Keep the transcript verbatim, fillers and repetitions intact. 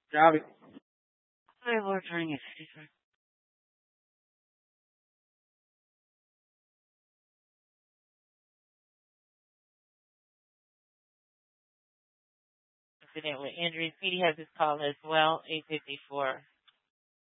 Robbie. Hi, Lord, turning at fifty-three. Incident with Andrew. Petey has his call as well, eight fifty-four.